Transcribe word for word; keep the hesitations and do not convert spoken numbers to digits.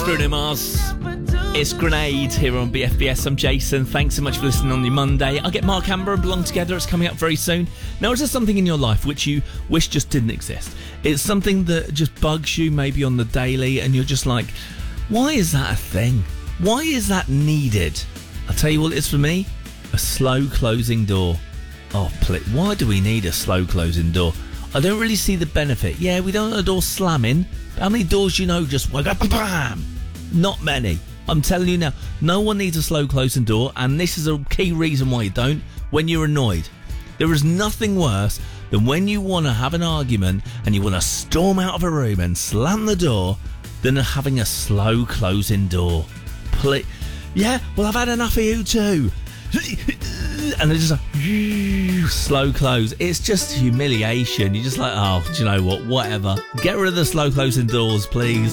Bruno Mars. It's Grenade here on B F B S. I'm Jason. Thanks so much for listening on your Monday. I'll get Mark Amber and Belong Together. It's coming up very soon. Now, is there something in your life which you wish just didn't exist? It's something that just bugs you maybe on the daily and you're just like, why is that a thing? Why is that needed? I'll tell you what it is for me. A slow closing door. Oh, please. Why do we need a slow closing door? I don't really see the benefit. Yeah, we don't want a door slamming. How many doors do you know just went up, bam? Not many. I'm telling you now, no one needs a slow closing door, and this is a key reason why you don't. When you're annoyed. There is nothing worse than when you want to have an argument and you want to storm out of a room and slam the door than having a slow closing door. Please. Yeah, well, I've had enough of you too. And it's just like, slow close. It's just humiliation. You're just like, oh, do you know what? Whatever. Get rid of the slow closing doors, please.